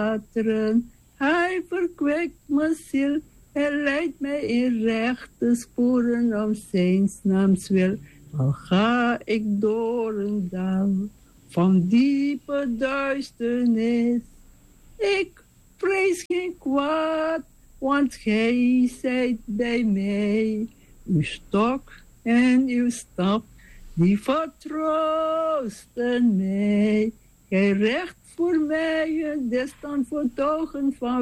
wateren. Hij verkwekt mijn ziel. Hij leidt mij in rechte sporen om zijn naams wil. Al ga ik door een dal van diepe duisternis. Ik vrees geen kwaad, want gij zijt bij mij. Uw stok en uw staf, die vertroosten mij. Gij recht voor mij een desstand voor togen van